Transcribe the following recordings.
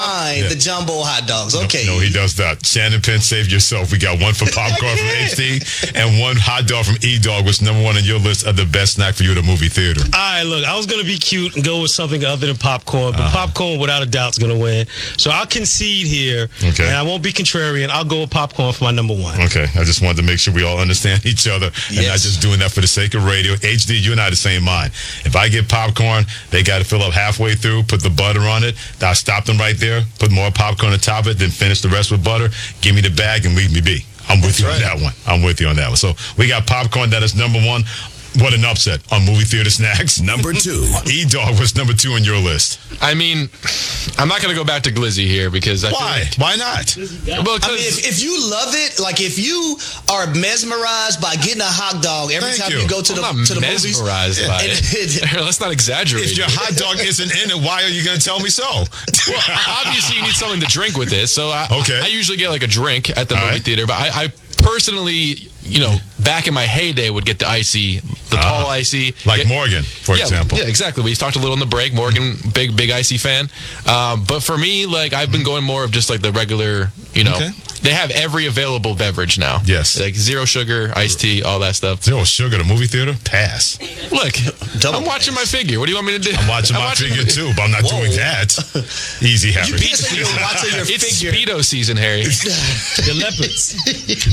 behind the jumbo hot dogs. Okay. No, he does that. Shannon Penn, save yourself. We got one for popcorn from HD and one hot dog from E-Dog. What's number one on your list of the best snack for you at a movie theater? All right, look, I was going to be cute and go with something other than popcorn, but popcorn without a doubt is going to win. So I'll concede here, and I won't be contrarian. I'll go with popcorn for my number one. Okay, I just wanted to make sure we all understand each other and not just doing that for the sake of radio. HD, you and I are the same mind. If I get popcorn, they got to fill up halfway through, put the butter on it. I'll stop them right there, put more popcorn on top of it, then finish the rest with butter. Give me the bag and leave me be. I'm with you on that one. I'm with you on that one. So we got popcorn. That is number one. What an upset on movie theater snacks. Number two. E-Dog was number two on your list. I mean, I'm not going to go back to Glizzy here because Why not? Well, I mean, if you love it, like if you are mesmerized by getting a hot dog every time you go to the movies. Mesmerized by it. Let's not exaggerate. If your hot dog isn't in it, why are you going to tell me so? Well, obviously you need something to drink with it. So I usually get like a drink at the movie theater, but I personally, back in my heyday, would get the icy, the tall icy. Like Morgan, for example. Yeah, exactly. We talked a little in the break. Morgan, big icy fan. But for me, like, I've been going more of just like the regular, They have every available beverage now. Yes. Like zero sugar, iced tea, all that stuff. Zero sugar, the movie theater? Pass. Look, I'm watching my figure. What do you want me to do? I'm watching my figure too, but I'm not doing that. Easy habit. It's Speedo season, Harry. The leopards.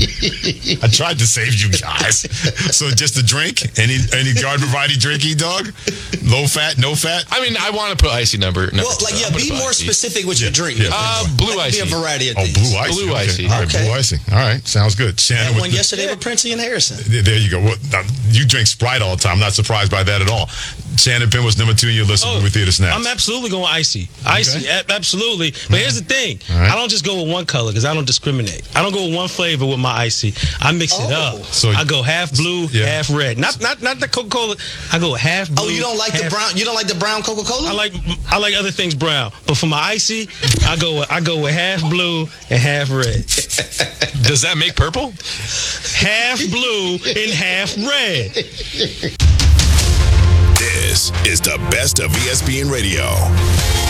I tried to save you guys. So just a drink? Any garden variety drink, E-Dog? Low fat, no fat? I mean, I want to put icy number well, like, be more specific with your drink. Blue icy. Be a variety of things. Blue icy. Blue icy. All right, blue icing. All right, sounds good. Shannon, I won yesterday with Princey and Harrison. There you go. Well, you drink Sprite all the time. I'm not surprised by that at all. Shannon Penn was number two in your list of movie theater snacks. I'm absolutely going icy. Icy, absolutely. But here's the thing. I don't just go with one color because I don't discriminate. I don't go with one flavor with my icy. I mix it up. So I go half blue, half red. Not the Coca-Cola. I go half blue. Oh, you don't like the brown? You don't like the brown Coca-Cola? I like other things brown. But for my icy, I go with half blue and half red. Does that make purple? Half blue and half red. This is the best of ESPN Radio.